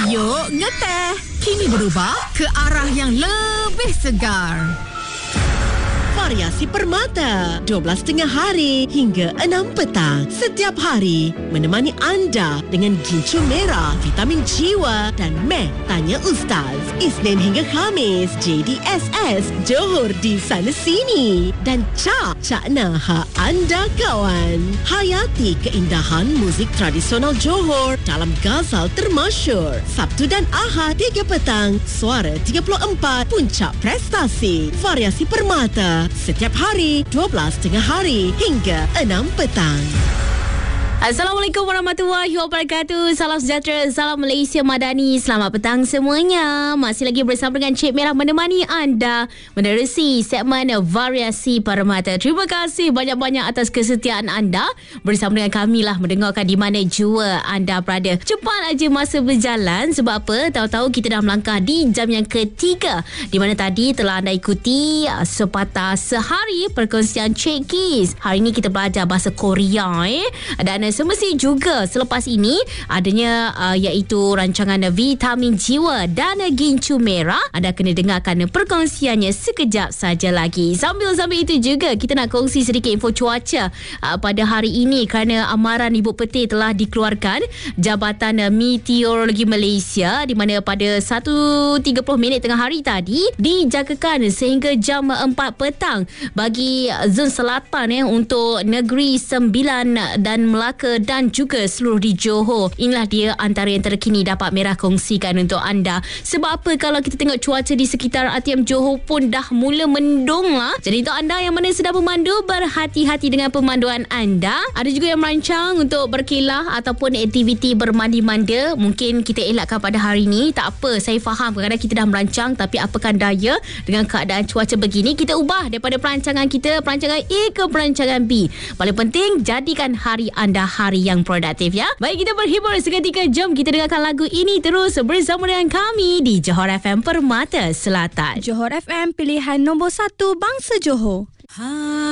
Yuk ngeteh. Kini berubah ke arah yang lebih segar. Variasi Permata 12.30 hari hingga 6 petang setiap hari menemani anda dengan gincu merah, vitamin jiwa dan meh tanya Ustaz. Isnin hingga Khamis JDSS Johor di sana sini dan Cak Nah hak anda kawan. Hayati keindahan muzik tradisional Johor dalam Ghazal termasyur. Sabtu dan Ahad 3 petang Suara 34 Puncak Prestasi. Variasi Permata setiap hari 12.30 hari hingga 6 petang. Assalamualaikum warahmatullahi wabarakatuh. Salam sejahtera, salam Malaysia Madani. Selamat petang semuanya. Masih lagi bersama dengan Cik Merah menemani anda menerusi segmen Variasi Permata. Terima kasih banyak-banyak atas kesetiaan anda bersama dengan kami lah, mendengarkan di mana jua anda berada. Cepat aja masa berjalan. Sebab apa? Tahu-tahu kita dah melangkah di jam yang ketiga, di mana tadi telah anda ikuti sepatah sehari perkongsian Cik Kiz. Hari ini kita belajar bahasa Korea dan semesti juga selepas ini adanya iaitu rancangan Vitamin Jiwa dan Gincu Merah. Anda kena dengarkan perkongsiannya sekejap saja lagi. Sambil itu juga kita nak kongsi sedikit info cuaca pada hari ini, kerana amaran Ibu Peti telah dikeluarkan Jabatan Meteorologi Malaysia, di mana pada 1.30 tengah hari tadi dijangkakan sehingga jam 4 petang bagi zon selatan untuk Negeri Sembilan dan Melaka dan juga seluruh di Johor. Inilah dia antara yang terkini dapat Merah kongsikan untuk anda. Sebab apa? Kalau kita tengok cuaca di sekitar ATM Johor pun dah mula mendung lah. Jadi untuk anda yang mana sedang pemandu, berhati-hati dengan pemanduan anda. Ada juga yang merancang untuk berkelah ataupun aktiviti bermandi-manda. Mungkin kita elakkan pada hari ini. Tak apa, saya faham kadang-kadang kita dah merancang, tapi apakan daya dengan keadaan cuaca begini, kita ubah daripada perancangan kita, perancangan A ke perancangan B. Paling penting, jadikan hari anda hari yang produktif ya. Baik, kita berhibur seketika. Jom kita dengarkan lagu ini terus bersama dengan kami di Johor FM Permata Selatan. Johor FM, pilihan nombor 1 bangsa Johor.